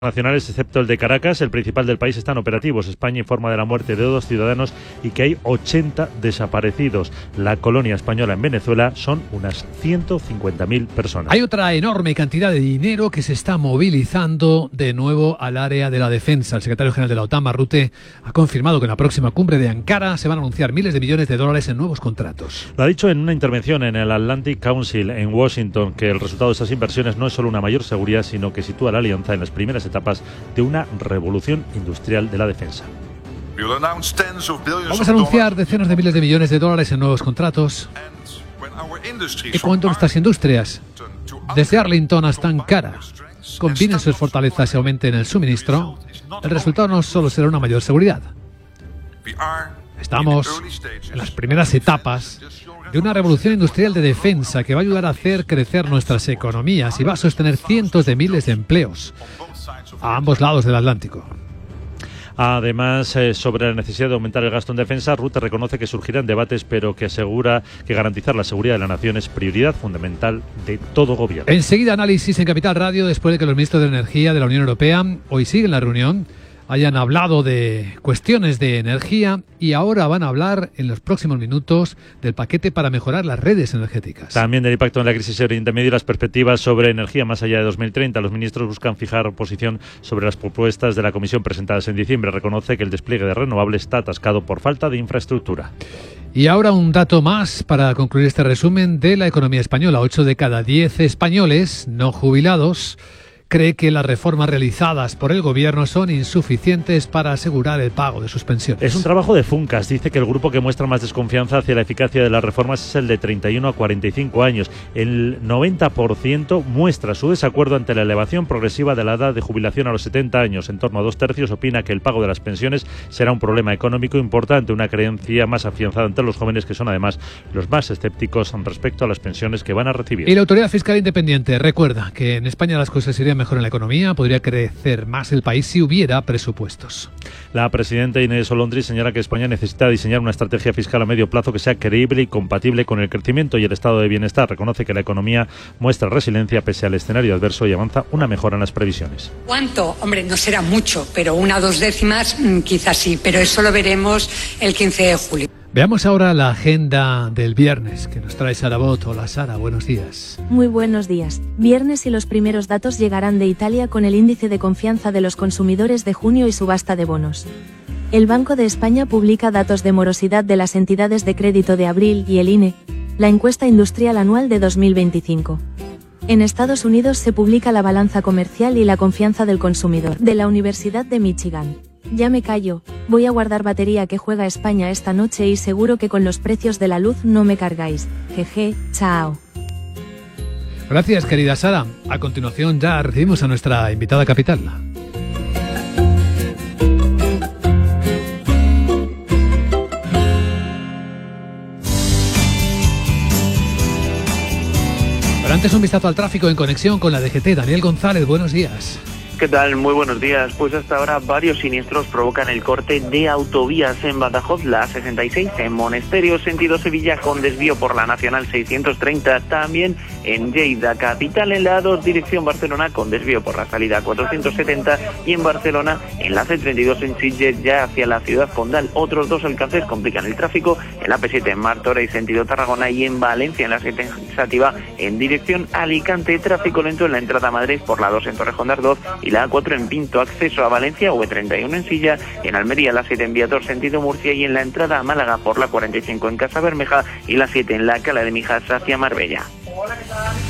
nacionales, excepto el de Caracas, el principal del país, están operativos. España informa de la muerte de 2 ciudadanos y que hay 80 desaparecidos. La colonia española en Venezuela son unas 150.000 personas. Hay otra enorme cantidad de dinero que se está movilizando de nuevo al área de la defensa. El secretario general de la OTAN, Mark Rutte, ha confirmado que en la próxima cumbre de Ankara se van a anunciar miles de millones de dólares en nuevos contratos. Lo ha dicho en una intervención en el Atlantic Council en Washington, que el resultado de esas inversiones no es solo una mayor seguridad, sino que sitúa a la alianza en las primeras etapas de una revolución industrial de la defensa. Vamos a anunciar decenas de miles de millones de dólares en nuevos contratos. Y cuando nuestras industrias, desde Arlington hasta Ankara, combinen sus fortalezas y aumenten el suministro, el resultado no solo será una mayor seguridad. Estamos en las primeras etapas de una revolución industrial de defensa que va a ayudar a hacer crecer nuestras economías y va a sostener cientos de miles de empleos a ambos lados del Atlántico. Además, sobre la necesidad de aumentar el gasto en defensa, Rutte reconoce que surgirán debates, pero que asegura que garantizar la seguridad de la nación es prioridad fundamental de todo gobierno. Enseguida análisis en Capital Radio, después de que los ministros de Energía de la Unión Europea hoy siguen la reunión, hayan hablado de cuestiones de energía y ahora van a hablar en los próximos minutos del paquete para mejorar las redes energéticas. También del impacto en la crisis en Oriente Medio y las perspectivas sobre energía más allá de 2030. Los ministros buscan fijar posición sobre las propuestas de la Comisión presentadas en diciembre. Reconoce que el despliegue de renovables está atascado por falta de infraestructura. Y ahora un dato más para concluir este resumen de la economía española. 8 de cada 10 españoles no jubilados cree que las reformas realizadas por el gobierno son insuficientes para asegurar el pago de sus pensiones. Es un trabajo de Funcas. Dice que el grupo que muestra más desconfianza hacia la eficacia de las reformas es el de 31 a 45 años. El 90% muestra su desacuerdo ante la elevación progresiva de la edad de jubilación a los 70 años. En torno a 2/3 opina que el pago de las pensiones será un problema económico importante, una creencia más afianzada entre los jóvenes, que son además los más escépticos respecto a las pensiones que van a recibir. Y la Autoridad Fiscal Independiente recuerda que en España las cosas irían mejor en la economía, podría crecer más el país si hubiera presupuestos. La presidenta Inés Olondri señala que España necesita diseñar una estrategia fiscal a medio plazo que sea creíble y compatible con el crecimiento y el estado de bienestar. Reconoce que la economía muestra resiliencia pese al escenario adverso y avanza una mejora en las previsiones. ¿Cuánto? Hombre, no será mucho, pero 1 o 2 décimas quizás sí, pero eso lo veremos el 15 de julio. Veamos ahora la agenda del viernes que nos trae Sara Bot. Hola Sara, buenos días. Muy buenos días. Viernes y los primeros datos llegarán de Italia con el índice de confianza de los consumidores de junio y subasta de bonos. El Banco de España publica datos de morosidad de las entidades de crédito de abril y el INE, la encuesta industrial anual de 2025. En Estados Unidos se publica la balanza comercial y la confianza del consumidor de la Universidad de Michigan. Ya me callo, voy a guardar batería que juega España esta noche y seguro que con los precios de la luz no me cargáis. Jeje, chao. Gracias, querida Sara. A continuación ya recibimos a nuestra invitada capital. Pero antes un vistazo al tráfico en conexión con la DGT. Daniel González, buenos días. ¿Qué tal? Muy buenos días. Pues hasta ahora varios siniestros provocan el corte de autovías en Badajoz, la A66 en Monesterio, sentido Sevilla, con desvío por la Nacional 630. También en Lleida capital, en la A2 dirección Barcelona, con desvío por la salida 470. Y en Barcelona, en la C32 en Sitges, ya hacia la ciudad condal. Otros 2 alcances complican el tráfico en la P7 en Martorell, sentido Tarragona, y en Valencia, en la 7 Sativa, en dirección Alicante. Tráfico lento en la entrada a Madrid por la 2 en Torrejón de Ardoz y la A4 en Pinto, acceso a Valencia, V31 en Silla, en Almería la 7 en Viator, sentido Murcia, y en la entrada a Málaga por la 45 en Casa Bermeja y la 7 en la Cala de Mijas hacia Marbella.